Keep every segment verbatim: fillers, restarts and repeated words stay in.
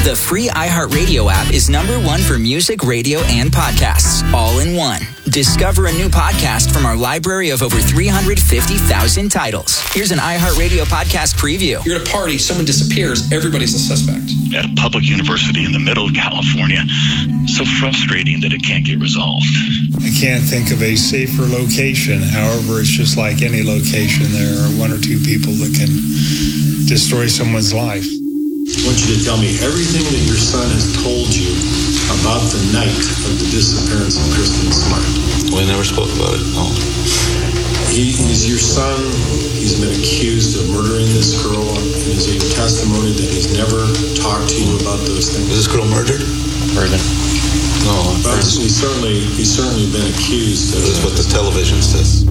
The free iHeartRadio app is number one for music, radio, and podcasts, all in one. Discover a new podcast from our library of over three hundred fifty thousand titles. Here's an iHeartRadio podcast preview. You're at a party, someone disappears, everybody's a suspect. At a public university in the middle of California, so frustrating that it can't get resolved. I can't think of a safer location. However, it's just like any location. There are one or two people that can destroy someone's life. I want you to tell me everything that your son has told you about the night of the disappearance of Kristen Smart. We never spoke about it, no. He is your son. He's been accused of murdering this girl. And is it your testimony that he's never talked to you about those things? Is this girl murdered? Murdered. No. But he's certainly, he's certainly been accused of... This is what the television says.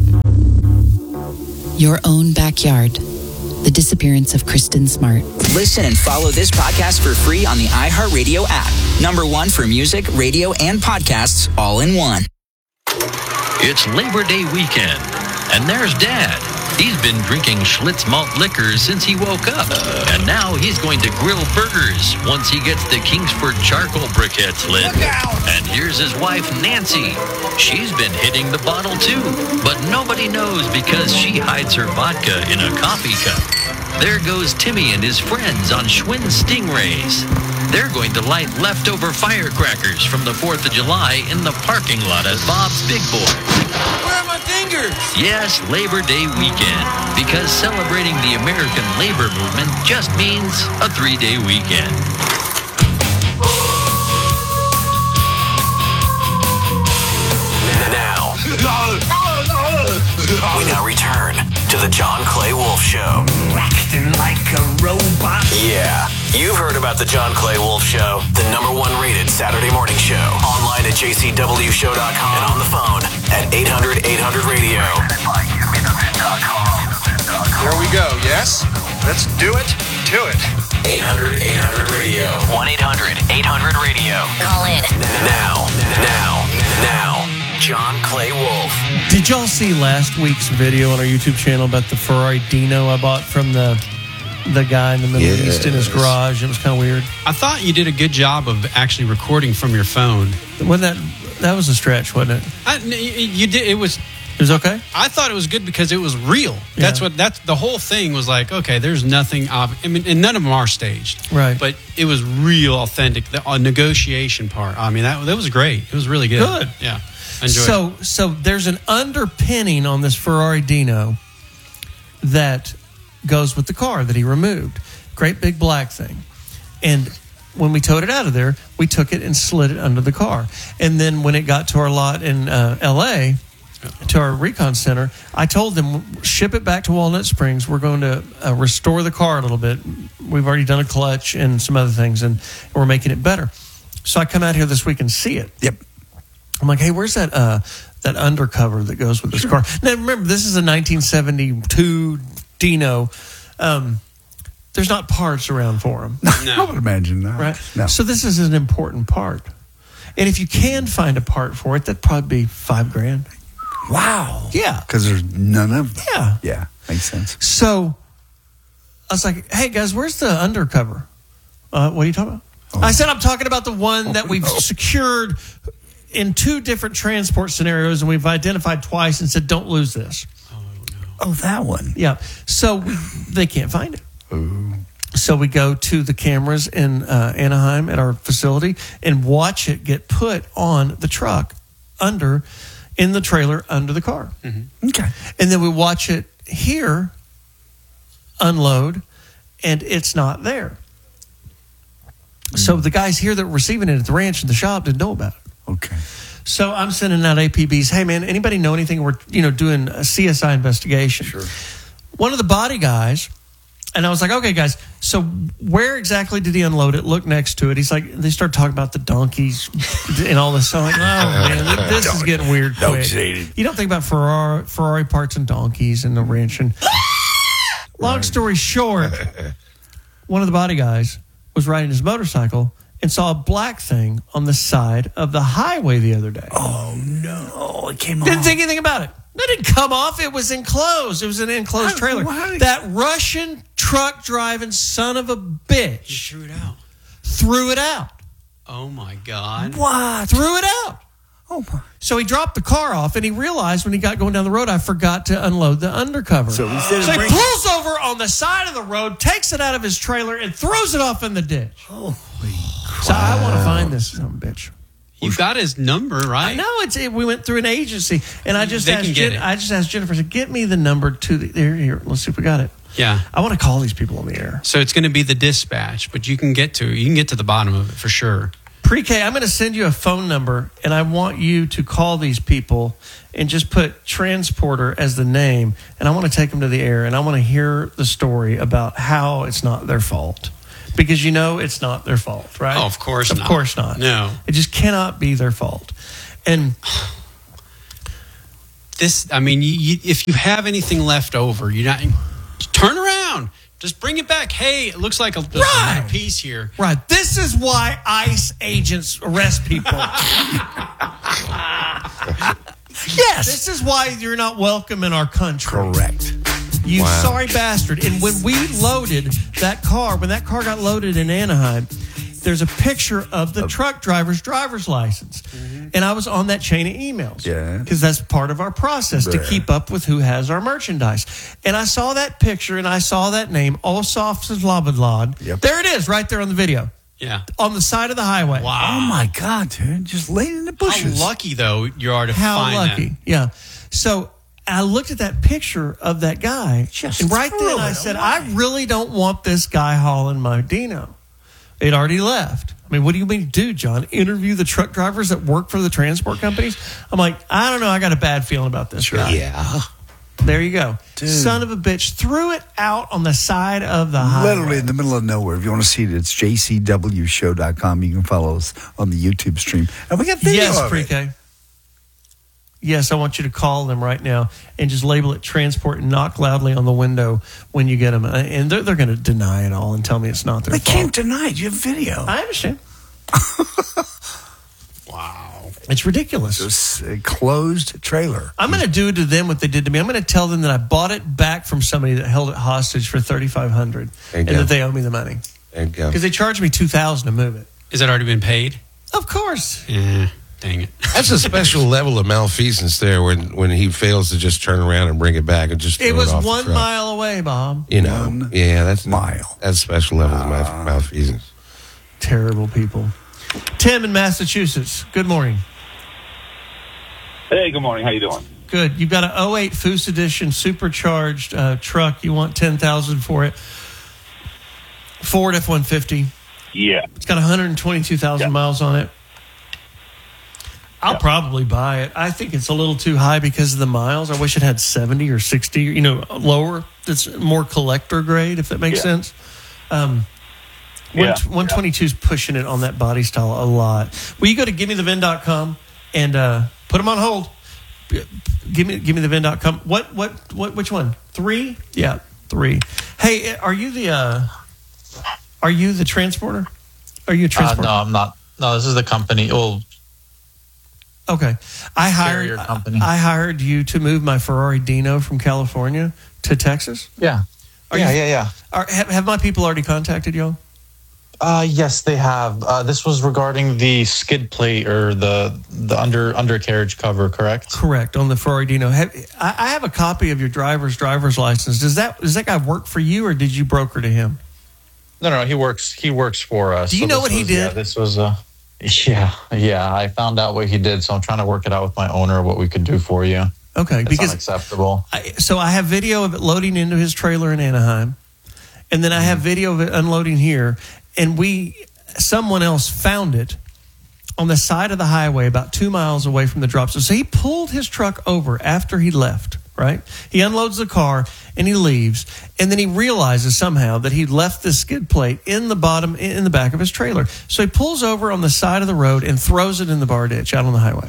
Your own backyard. The disappearance of Kristen Smart. Listen and follow this podcast for free on the iHeartRadio app. Number one for music, radio, and podcasts, all in one. It's Labor Day weekend, and there's Dad. He's been drinking Schlitz malt liquor since he woke up, and now he's going to grill burgers once he gets the Kingsford charcoal briquettes lit. Look out! And here's his wife, Nancy. She's been hitting the bottle too, but nobody knows because she hides her vodka in a coffee cup. There goes Timmy and his friends on Schwinn Stingrays. They're going to light leftover firecrackers from the fourth of July in the parking lot at Bob's Big Boy. Where are my fingers? Yes, Labor Day weekend, because celebrating the American labor movement just means a three-day weekend. Now, we now return to the John Clay Wolf Show. Acting like a robot. Yeah, you've heard about the John Clay Wolf Show, the number one rated Saturday morning show. Online at j c w show dot com and on the phone at eight hundred eight hundred radio. Here we go, yes? Let's do it. Do it. eight hundred eight hundred radio. one eight hundred eight hundred radio. Call in. Now, now, now. John Clay Wolf. Did y'all see last week's video on our YouTube channel about the Ferrari Dino I bought from the the guy in the Middle Yes. East in his garage? It was kind of weird. I thought you did a good job of actually recording from your phone. Wasn't that that was a stretch, wasn't it? I, you did. It was. It was okay. I thought it was good because it was real. Yeah. That's what. That's the whole thing was like. Okay, there's nothing. Ob- I mean, and none of them are staged. Right. But it was real, authentic. The uh, negotiation part. I mean, that that was great. It was really good. Good. Yeah. Enjoy so it. so there's an underpinning on this Ferrari Dino that goes with the car that he removed. Great big black thing. And when we towed it out of there, we took it and slid it under the car. And then when it got to our lot in uh, L A, to our recon center, I told them, ship it back to Walnut Springs. We're going to uh, restore the car a little bit. We've already done a clutch and some other things, and we're making it better. So I come out here this week and see it. Yep. I'm like, hey, where's that uh, that undercover that goes with this car? Now, remember, this is a nineteen seventy-two Dino. Um, there's not parts around for him. No. I would imagine not. Right? No. So this is an important part. And if you can find a part for it, that'd probably be five grand. Wow. Yeah. Because there's none of them. Yeah. Yeah. Makes sense. So I was like, hey, guys, where's the undercover? Uh, what are you talking about? Oh. I said, I'm talking about the one that we've oh. secured in two different transport scenarios, and we've identified twice and said, don't lose this. Oh, no. Oh, that one. Yeah. So we, they can't find it. Ooh. So we go to the cameras in uh, Anaheim at our facility and watch it get put on the truck under, in the trailer under the car. Mm-hmm. Okay. And then we watch it here unload, and it's not there. Mm. So the guys here that were receiving it at the ranch and the shop didn't know about it. Okay. So I'm sending out A P Bs. Hey, man, anybody know anything? We're, you know, doing a C S I investigation. Sure. One of the body guys, and I was like, okay, guys, so where exactly did he unload it? Look next to it. He's like, they start talking about the donkeys and all this. So I'm like, oh, man, this is getting weird quick. You don't think about Ferrari, Ferrari parts and donkeys and the wrench. And long story short, one of the body guys was riding his motorcycle and saw a black thing on the side of the highway the other day. Oh, no. It came off. Didn't think anything about it. That didn't come off. It was enclosed. It was an enclosed trailer. How, how that Russian truck driving son of a bitch He threw it out. threw it out. Oh, my God. What? Threw it out. Oh, my. So he dropped the car off, and he realized when he got going down the road, I forgot to unload the undercover. So instead of so he bringing- pulls over on the side of the road, takes it out of his trailer, and throws it off in the ditch. Holy So I want to find this son of a bitch. You got his number, right? I know it's. It, we went through an agency, and I just They asked. can get Jen, it. I just asked Jennifer. I said, "Get me the number to the here. Here, let's see if we got it." Yeah. I want to call these people on the air. So it's going to be the dispatch, but you can get to you can get to the bottom of it for sure. Pre-K, I'm going to send you a phone number, and I want you to call these people and just put transporter as the name, and I want to take them to the air, and I want to hear the story about how it's not their fault. Because you know it's not their fault, right? Oh, of course of not. Of course not. No. It just cannot be their fault. And this, I mean, you, you, if you have anything left over, you're not turn around. Just bring it back. Hey, it looks like a, there's Right. a piece here. Right. This is why ICE agents arrest people. Yes. This is why you're not welcome in our country. Correct. You Wow. sorry bastard. And when we loaded that car, when that car got loaded in Anaheim, there's a picture of the truck driver's driver's license. And I was on that chain of emails. Yeah. Because that's part of our process to There. keep up with who has our merchandise. And I saw that picture and I saw that name, Ossoff Zlobodlod. Yep. There it is, right there on the video. Yeah. On the side of the highway. Wow. Oh, my God, dude. Just laid in the bushes. How lucky, though, you are to How find lucky. that. Yeah. So I looked at that picture of that guy. Just and right threw then I it said, away. I really don't want this guy hauling my Dino. It already left. I mean, what do you mean to do, John? Interview the truck drivers that work for the transport companies? I'm like, I don't know. I got a bad feeling about this guy. Yeah. There you go. Dude. Son of a bitch threw it out on the side of the highway. Literally in the middle of nowhere. If you want to see it, it's j c w show dot com. You can follow us on the YouTube stream. And we got video Yes, of it. Pre-K. Yes, I want you to call them right now and just label it transport and knock loudly on the window when you get them. And they're, they're going to deny it all and tell me it's not their They fault. can't deny it. You have video. I understand. Wow. It's ridiculous. It's a closed trailer. I'm going to do to them what they did to me. I'm going to tell them that I bought it back from somebody that held it hostage for thirty-five hundred dollars There you and go. that they owe me the money. There you go. Because they charged me two thousand dollars to move it. Is that already been paid? Of course. Yeah. Dang it. That's a special level of malfeasance there when, when he fails to just turn around and bring it back and just throw It was off the one truck. mile away, Bob. You know, One yeah, that's mile. That's special level of mal- malfeasance. Terrible people. Tim in Massachusetts. Good morning. Hey, good morning. How you doing? Good. You've got an oh eight Foose Edition supercharged uh, truck. You want ten thousand dollars for it. Ford F one fifty. Yeah. It's got one hundred twenty-two thousand Yeah. miles on it. I'll Yeah. probably buy it. I think it's a little too high because of the miles. I wish it had seventy or sixty, you know, lower. It's more collector grade, if that makes Yeah. sense. Um, Yeah. one twenty-two is pushing it on that body style a lot. Will you go to give me the V I N dot com and uh, put them on hold? Give me, give me the V I N dot com. What, what, what? Which one? Three? Yeah, three. Hey, are you the? Uh, are you the transporter? Are you a Uh, transporter? no, I'm not. No, this is the company. Well, Okay, I hired. Carrier company. I hired you to move my Ferrari Dino from California to Texas. yeah. Are yeah, you- yeah, yeah. Are, have, have my people already contacted you? Uh, yes, they have. Uh, this was regarding the skid plate or the the under undercarriage cover, correct? Correct, on the Ferrari Dino. Have, I, I have a copy of your driver's driver's license. Does that does that guy work for you, or did you broker to him? No, no, he works. He works for us. Do you So know this what he was- did? Yeah, this was a. Yeah, yeah. I found out what he did, so I'm trying to work it out with my owner what we could do for you. Okay, It's because unacceptable. I, so I have video of it loading into his trailer in Anaheim, and then I have video of it unloading here, and we someone else found it on the side of the highway about two miles away from the drop zone. So he pulled his truck over after he left, right? He unloads the car and he leaves, and then he realizes somehow that he left the skid plate in the bottom, in the back of his trailer. So he pulls over on the side of the road and throws it in the bar ditch out on the highway.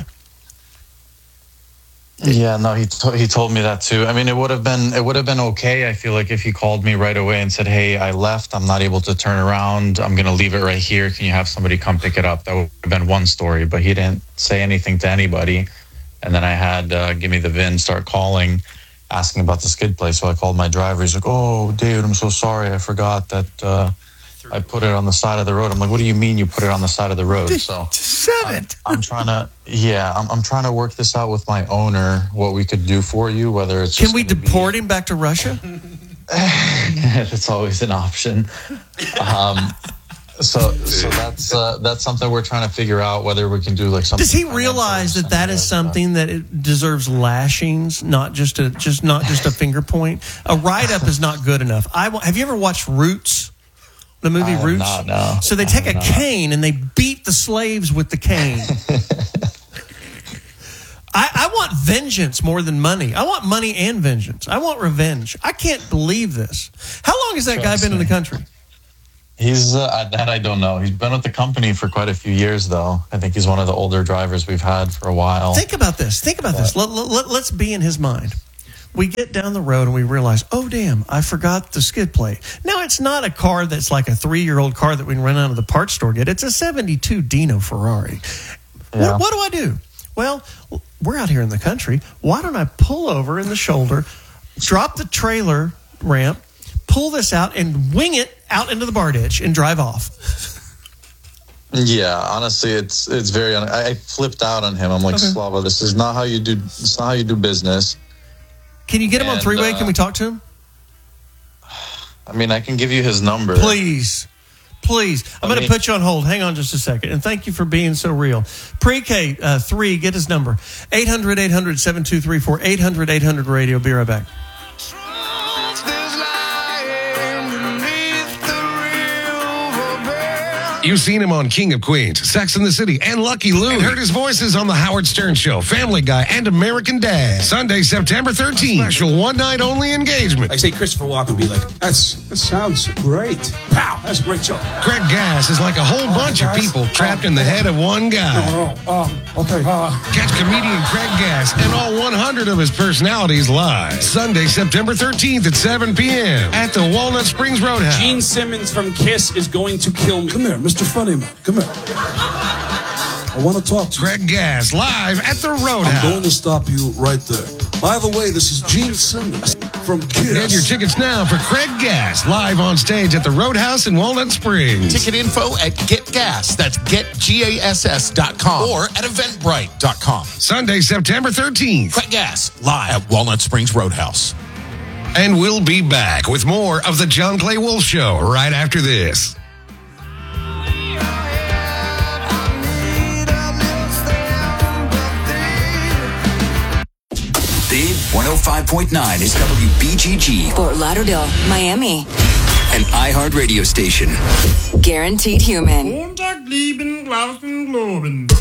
Yeah, no, he to- he told me that too. I mean, it would have been it would have been okay. I feel like if he called me right away and said, "Hey, I left. I'm not able to turn around. I'm going to leave it right here. Can you have somebody come pick it up?" That would have been one story. But he didn't say anything to anybody. And then I had uh, give me the V I N, start calling, asking about the skid plate. So I called my driver. He's like, "Oh, David, I'm so sorry. I forgot that uh, I put it on the side of the road. I'm like, what do you mean you put it on the side of the road? So Seven. I'm, I'm trying to, yeah, I'm, I'm trying to work this out with my owner, what we could do for you, whether it's Can we deport him back to Russia? That's always an option. Um, so, so that's uh, that's something we're trying to figure out, whether we can do like something. Does he realize that that is something that it deserves lashings, not just a just not just a finger point? A write up is not good enough. I have you ever watched Roots? The movie I have Roots. not, no. So they I take a have not. cane and they beat the slaves with the cane. I, I want vengeance more than money. I want money and vengeance. I want revenge. I can't believe this. How long has that guy Trust been in me. the country? He's uh, that I don't know. He's been with the company for quite a few years, though. I think he's one of the older drivers we've had for a while. Think about this. Think about this. Let, let, let's be in his mind. We get down the road and we realize, oh, damn, I forgot the skid plate. Now, it's not a car that's like a three-year-old car that we can run out of the parts store get. It's a seventy-two Dino Ferrari. Yeah. What, what do I do? Well, we're out here in the country. Why don't I pull over in the shoulder, drop the trailer ramp, pull this out, and wing it out into the bar ditch and drive off? Yeah, honestly, it's it's very. I, I flipped out on him. I'm like, Okay. Slava, this is not how you do. It's not how you do business. Can you get him on And, three-way? uh, Can we talk to him? I mean, I can give you his number. Please. Please. I'm I going to mean- put you on hold. Hang on just a second. And thank you for being so real. Pre-K uh, three, get his number. eight hundred, eight hundred, seven two three four. eight hundred, eight hundred radio. Be right back. You've seen him on King of Queens, Sex and the City, and Lucky Luke. And heard his voices on The Howard Stern Show, Family Guy, and American Dad. Sunday, September thirteenth. Special one-night-only engagement. I say Christopher Walken would be like, that's, that sounds great. Pow, that's a great show. Craig Gass is like a whole bunch of people trapped in the head of one guy. Oh, oh, okay. Uh, Catch comedian Craig Gass and all one hundred of his personalities live. Sunday, September thirteenth at seven p.m. at the Walnut Springs Roadhouse. Gene Simmons from Kiss is going to kill me. Come here, Mister Funnyman. Come here. I want to talk to you. Craig Gass live at the Roadhouse. I'm going to stop you right there. By the way, this is Gene Simmons from Kiss. Get your tickets now for Craig Gass live on stage at the Roadhouse in Walnut Springs. Ticket info at GetGass. That's get gass dot com or at eventbrite dot com. Sunday, September thirteenth. Craig Gass live at Walnut Springs Roadhouse. And we'll be back with more of the John Clay Wolf Show right after this. Big one oh five point nine is W B G G, Fort Lauderdale, Miami. an iHeart radio station. Guaranteed human.